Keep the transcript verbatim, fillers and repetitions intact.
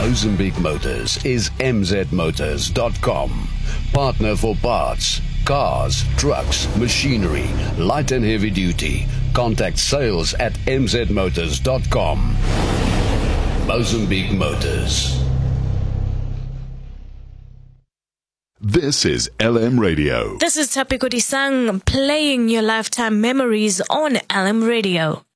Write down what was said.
Mozambique Motors is m z motors dot com. Partner for parts, cars, trucks, machinery, light and heavy duty. Contact sales at m z motors dot com. Mozambique Motors. This is L M Radio. This is Tapiko Disang playing your lifetime memories on L M Radio.